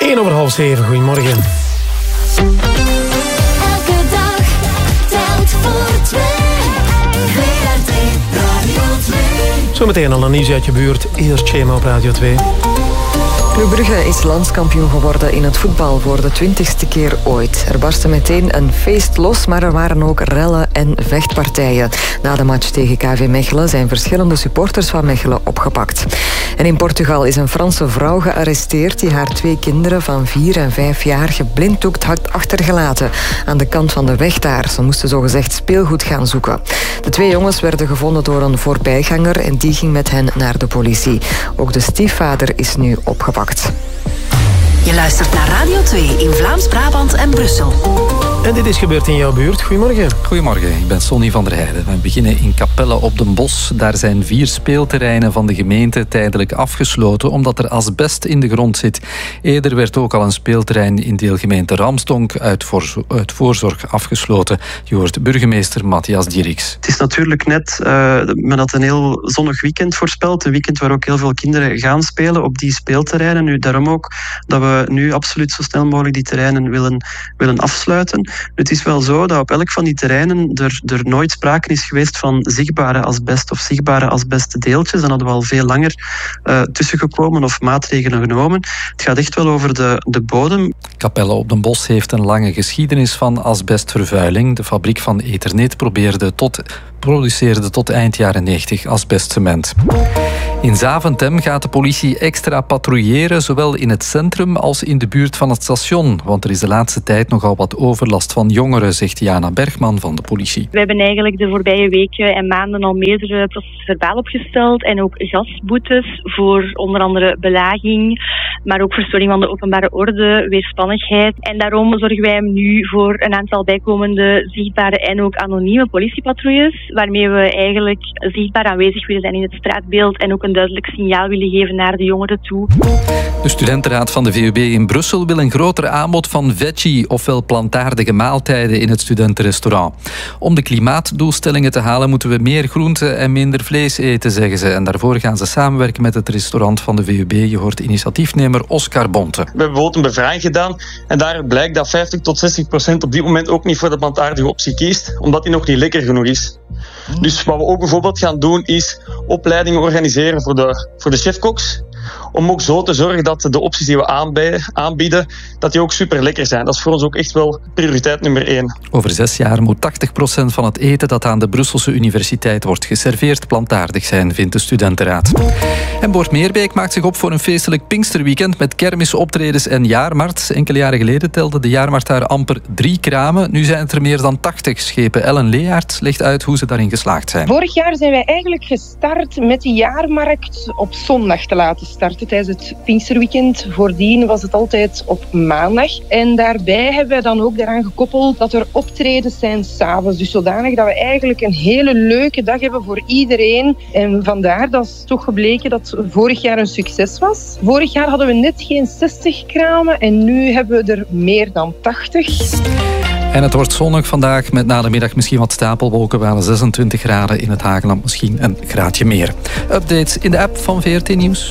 7:01. Goedemorgen. Elke dag telt voor twee. WRT Radio 2. Zometeen al een nieuws uit je buurt. Eerst Schema op Radio 2. Club Brugge is landskampioen geworden in het voetbal voor de 20ste keer ooit. Er barstte meteen een feest los, maar er waren ook rellen en vechtpartijen. Na de match tegen KV Mechelen zijn verschillende supporters van Mechelen opgepakt. En in Portugal is een Franse vrouw gearresteerd die haar 2 kinderen van 4 en 5 jaar geblinddoekt had achtergelaten aan de kant van de weg daar. Ze moesten zogezegd speelgoed gaan zoeken. De 2 jongens werden gevonden door een voorbijganger en die ging met hen naar de politie. Ook de stiefvader is nu opgepakt. Je luistert naar Radio 2 in Vlaams-Brabant en Brussel. En dit is gebeurd in jouw buurt. Goedemorgen. Goedemorgen, ik ben Sonny van der Heijden. We beginnen in Capelle op den Bosch. Daar zijn 4 speelterreinen van de gemeente tijdelijk afgesloten omdat er asbest in de grond zit. Eerder werd ook al een speelterrein in deelgemeente Ramstonk uit voorzorg afgesloten. Je hoort burgemeester Matthias Dierix. Het is natuurlijk net, men had een heel zonnig weekend voorspeld. Een weekend waar ook heel veel kinderen gaan spelen op die speelterreinen. Nu, daarom ook dat we nu absoluut zo snel mogelijk die terreinen willen afsluiten. Het is wel zo dat op elk van die terreinen er nooit sprake is geweest van zichtbare asbest of zichtbare asbestdeeltjes. Dan hadden we al veel langer tussengekomen of maatregelen genomen. Het gaat echt wel over de bodem. Capelle op den Bosch heeft een lange geschiedenis van asbestvervuiling. De fabriek van Ethernet produceerde tot eind jaren 90 asbestcement. In Zaventem gaat de politie extra patrouilleren, zowel in het centrum als in de buurt van het station. Want er is de laatste tijd nogal wat overlast van jongeren, zegt Jana Bergman van de politie. We hebben eigenlijk de voorbije weken en maanden al meerdere procesverbaal opgesteld en ook gasboetes voor onder andere belaging, maar ook verstoring van de openbare orde, weerspannigheid. En daarom zorgen wij nu voor een aantal bijkomende zichtbare en ook anonieme politiepatrouilles, waarmee we eigenlijk zichtbaar aanwezig willen zijn in het straatbeeld en ook een duidelijk signaal willen geven naar de jongeren toe. De studentenraad van de VUB in Brussel wil een groter aanbod van veggie, ofwel plantaardige maaltijden in het studentenrestaurant. Om de klimaatdoelstellingen te halen moeten we meer groente en minder vlees eten, zeggen ze. En daarvoor gaan ze samenwerken met het restaurant van de VUB. Je hoort initiatiefnemer Oscar Bonte. We hebben bijvoorbeeld een bevraging gedaan en daaruit blijkt dat 50 tot 60% op dit moment ook niet voor de plantaardige optie kiest, omdat die nog niet lekker genoeg is. Dus wat we ook bijvoorbeeld gaan doen is opleidingen organiseren voor de chefkoks. Om ook zo te zorgen dat de opties die we aanbieden, dat die ook super lekker zijn. Dat is voor ons ook echt wel prioriteit nummer 1. Over 6 jaar moet 80% van het eten dat aan de Brusselse universiteit wordt geserveerd plantaardig zijn, vindt de studentenraad. En Boortmeerbeek maakt zich op voor een feestelijk Pinksterweekend met kermisoptredens en jaarmarkt. Enkele jaren geleden telde de jaarmarkt daar amper 3 kramen. Nu zijn het er meer dan 80 schepen. Ellen Leaert legt uit hoe ze daarin geslaagd zijn. Vorig jaar zijn wij eigenlijk gestart met die jaarmarkt op zondag te laten starten tijdens het Pinksterweekend. Voordien was het altijd op maandag. En daarbij hebben wij dan ook daaraan gekoppeld dat er optredens zijn 's avonds. Dus zodanig dat we eigenlijk een hele leuke dag hebben voor iedereen. En vandaar dat is toch gebleken dat vorig jaar een succes was. Vorig jaar hadden we net geen 60 kramen en nu hebben we er meer dan 80. En het wordt zonnig vandaag met na de middag misschien wat stapelwolken. We halen 26 graden in het Hageland, misschien een graadje meer. Updates in de app van VRT Nieuws.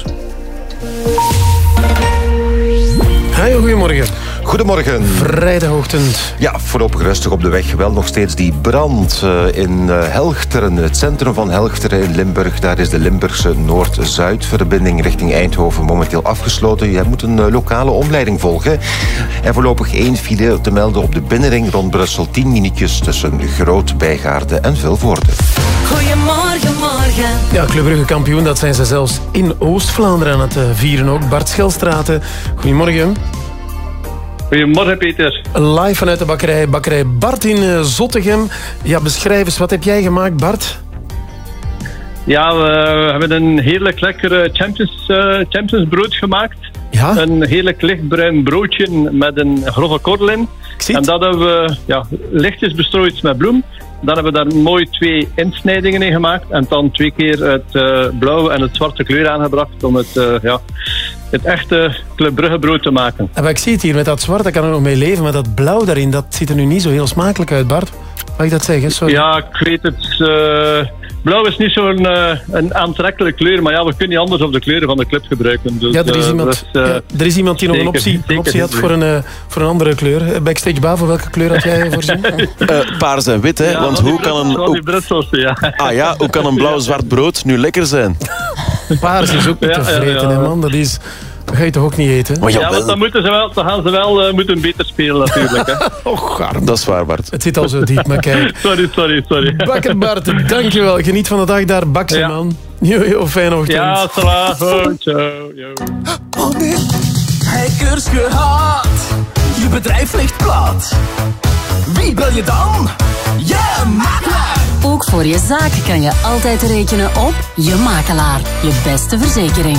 Hi, goedemorgen. Goedemorgen. Vrijdagochtend. Ja, voorlopig rustig op de weg. Wel nog steeds die brand in Helchteren, het centrum van Helchteren in Limburg. Daar is de Limburgse Noord-Zuid-verbinding richting Eindhoven momenteel afgesloten. Jij moet een lokale omleiding volgen. En voorlopig 1 file te melden op de binnenring rond Brussel. 10 minuutjes tussen Groot-Bijgaarde en Vilvoorde. Goedemorgen, morgen. Ja, Club Brugge kampioen, dat zijn ze zelfs in Oost-Vlaanderen aan het vieren ook. Bart Schelstraten, goedemorgen. Goedemorgen, Peter. Live vanuit de bakkerij Bart in Zottegem. Ja, beschrijf eens, wat heb jij gemaakt, Bart? Ja, we hebben een heerlijk lekker Champions brood gemaakt. Ja? Een heerlijk lichtbruin broodje met een grove korrel in. En dat hebben we lichtjes bestrooid met bloem. Dan hebben we daar mooi 2 insnijdingen in gemaakt. En dan 2 keer het blauwe en het zwarte kleur aangebracht om het echte Club Brugge brood te maken. Maar ik zie het hier met dat zwart, daar kan er nog mee leven. Maar dat blauw daarin, dat ziet er nu niet zo heel smakelijk uit, Bart. Mag ik dat zeggen? Sorry. Ja, ik weet het. Blauw is niet zo'n een aantrekkelijke kleur, maar ja, we kunnen niet anders op de kleuren van de club gebruiken. Dus, ja, er is iemand die nog een optie had voor een andere kleur. Backstage Ba, voor welke kleur had jij voorzien? Paars en wit, hè? Ja, want hoe kan hoe kan een blauw-zwart brood nu lekker zijn? Paars is ook niet te vreten, hè, man. Dat ga je toch ook niet eten? Maar want dan gaan ze wel moeten beter spelen natuurlijk. Hè. Och, arm. Dat is waar, Bart. Het zit al zo diep, maar kijk. Sorry. Bakker Bart, dankjewel. Geniet van de dag daar, bakse man. Yo, fijne ochtend. Ja, salaat. Ciao. Oh nee. Hackers gehad. Je bedrijf ligt plat. Wie bel je dan? Je makelaar. Ook voor je zaak kan je altijd rekenen op je makelaar. Je beste verzekering.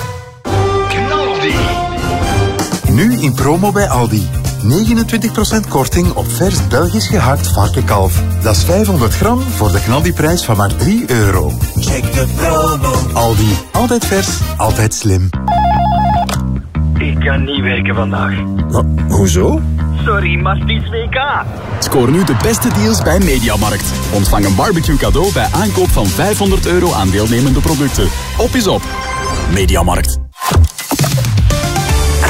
Nu in promo bij Aldi. 29% korting op vers Belgisch gehakt varkenkalf. Dat is 500 gram voor de knaldiprijs van maar €3. Check de promo. Aldi. Altijd vers, altijd slim. Ik kan niet werken vandaag. Hoezo? Sorry, maar het is WK. Scoor nu de beste deals bij Mediamarkt. Ontvang een barbecue cadeau bij aankoop van €500 aan deelnemende producten. Op is op. Mediamarkt.